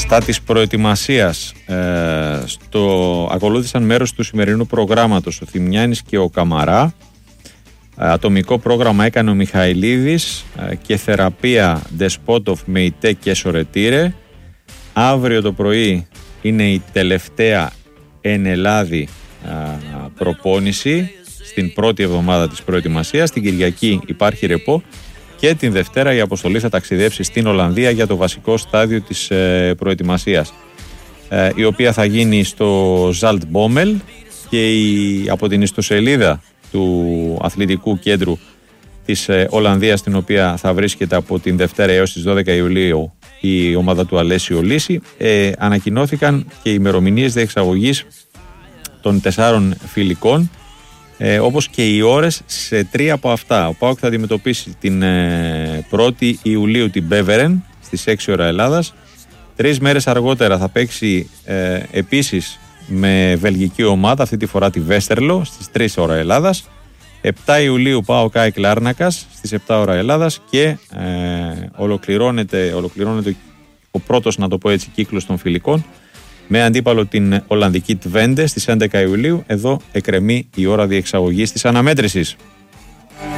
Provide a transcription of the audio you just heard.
Αυτά της προετοιμασίας ακολούθησαν μέρος του σημερινού προγράμματος ο Θημιάνης και ο Καμαρά. Ατομικό πρόγραμμα έκανε ο Μιχαηλίδης και θεραπεία Ντεσπότοφ με ΙΤΕ και Σορετήρε. Αύριο το πρωί είναι η τελευταία εν Ελλάδη προπόνηση στην πρώτη εβδομάδα της προετοιμασίας. Την Κυριακή υπάρχει ρεπό και την Δευτέρα η αποστολή θα ταξιδέψει στην Ολλανδία για το βασικό στάδιο της προετοιμασίας, η οποία θα γίνει στο Zaltbommel, και από την ιστοσελίδα του αθλητικού κέντρου της Ολλανδίας, την οποία θα βρίσκεται από την Δευτέρα έως τις 12 Ιουλίου η ομάδα του Αλέσιο Λύση, ανακοινώθηκαν και οι ημερομηνίες διεξαγωγής των 4 φιλικών, όπως και οι ώρες σε 3 από αυτά. Ο ΠΑΟΚ θα αντιμετωπίσει την 1η Ιουλίου την Μπέβερεν στις 6 ώρα Ελλάδας. 3 μέρες αργότερα θα παίξει επίσης με βελγική ομάδα, αυτή τη φορά τη Βέστερλο, στις 3 ώρα Ελλάδας. 7 Ιουλίου ΠΑΟΚ ΑΕΚ Λάρνακας στις 7 ώρα Ελλάδας και ολοκληρώνεται ο πρώτος, να το πω έτσι, κύκλος των φιλικών με αντίπαλο την Ολλανδική Τβέντε στις 11 Ιουλίου. Εδώ εκκρεμεί η ώρα διεξαγωγής της αναμέτρησης.